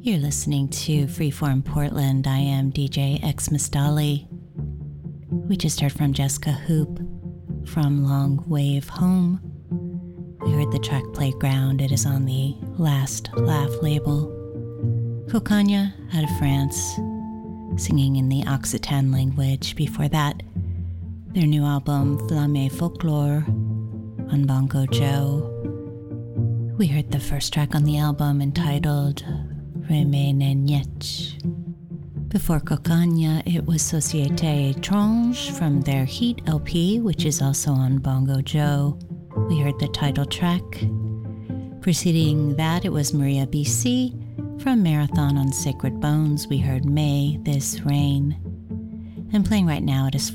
You're listening to Freeform Portland. I am DJ X Mistali. We just heard from Jessica Hoop from Long Wave Home. We heard the track Playground. It is on the Last Laugh label. Cocagna out of France, singing in the Occitan language. Before that, their new album Flamme Folklore on Bongo Joe. We heard the first track on the album entitled Remeneniech. Before Cocagna, it was Société Étrange from their Heat LP, which is also on Bongo Joe. We heard the title track. Preceding that, it was Maria BC from Marathon on Sacred Bones. We heard May This Rain. And playing right now, it is